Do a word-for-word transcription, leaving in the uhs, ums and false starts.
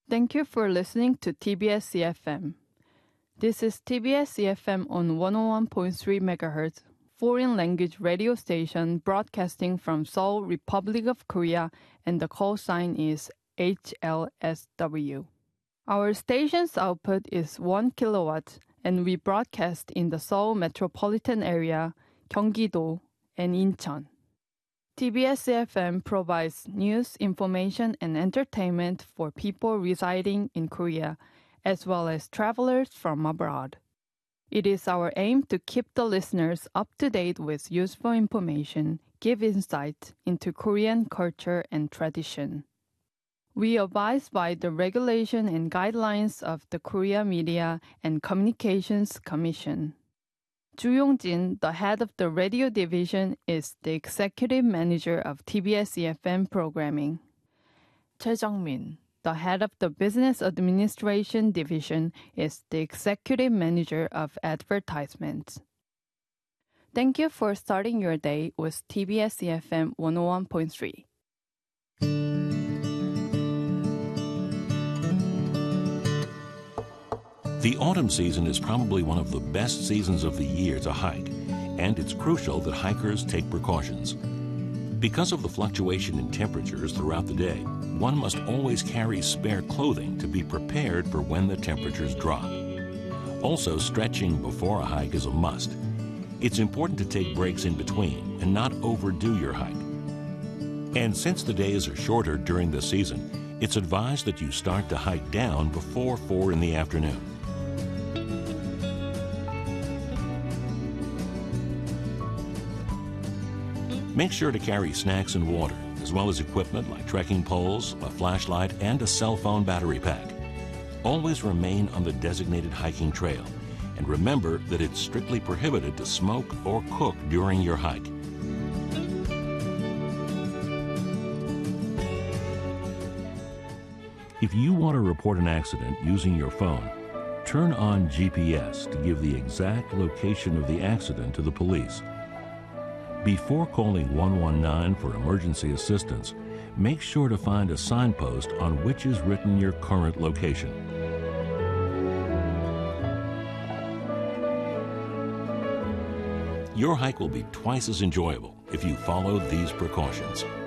Thank you for listening to T B S E F M. This is T B S E F M on one oh one point three megahertz, foreign language radio station broadcasting from Seoul, Republic of Korea, and the call sign is H L S W. Our station's output is one kilowatt, and we broadcast in the Seoul metropolitan area, Gyeonggi-do, and Incheon. T B S E F M provides news, information, and entertainment for people residing in Korea, as well as travelers from abroad. It is our aim to keep the listeners up to date with useful information, give insight into Korean culture and tradition. We abide by the regulation and guidelines of the Korea Media and Communications Commission. Ju Yong-jin, the head of the radio division, is the executive manager of T B S E F M programming. Choi Jung-min, the head of the business administration division, is the executive manager of advertisements. Thank you for starting your day with T B S E F M one oh one point three. The autumn season is probably one of the best seasons of the year to hike, and it's crucial that hikers take precautions. Because of the fluctuation in temperatures throughout the day, one must always carry spare clothing to be prepared for when the temperatures drop. Also, stretching before a hike is a must. It's important to take breaks in between and not overdo your hike. And since the days are shorter during the season, it's advised that you start to hike down before four in the afternoon. Make sure to carry snacks and water, as well as equipment like trekking poles, a flashlight, and a cell phone battery pack. Always remain on the designated hiking trail, and remember that it's strictly prohibited to smoke or cook during your hike. If you want to report an accident using your phone, turn on G P S to give the exact location of the accident to the police. Before calling one one nine for emergency assistance, make sure to find a signpost on which is written your current location. Your hike will be twice as enjoyable if you follow these precautions.